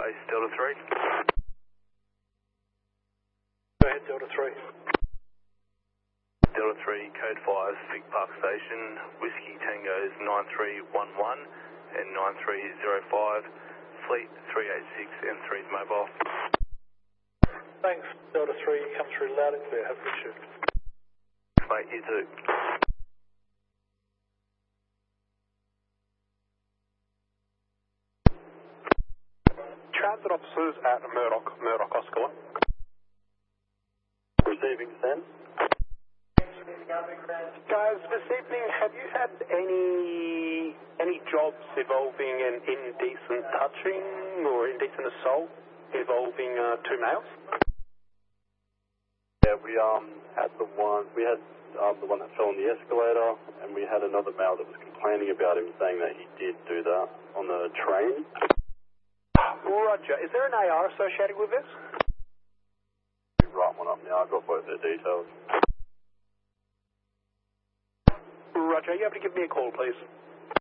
base Delta 3. Go ahead, Delta 3. Delta 3, code 5, Vic Park Station, Whiskey Tango's 9311 and 9305, Fleet 386 M3's mobile. Thanks, Delta 3, come through loud and clear, have a good shift. Mate, you too. Transit officers at Murdoch Oscar 1. Receiving send. Guys, this evening, have you had any jobs involving an indecent touching or indecent assault involving two males? Yeah, we had the one that fell on the escalator, and we had another male that was complaining about him, saying that he did do that on the train. Roger. Is there an AR associated with this? Write one up now. I've got both their details. Roger. Are you able to give me a call, please?